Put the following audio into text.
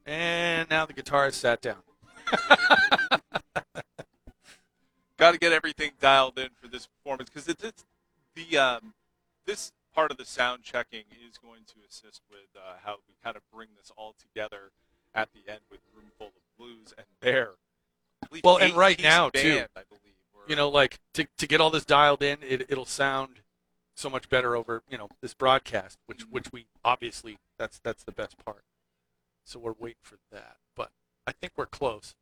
And now the guitar is sat down. Got to get everything dialed in for this performance because it's the this part of the sound checking is going to assist with how we kind of bring this all together at the end with Roomful of Blues and Bear. I believe Well, and right eight-piece now too, band, I believe. like to get all this dialed in, it'll sound so much better over this broadcast, which we obviously that's the best part. So we're waiting for that, but I think we're close.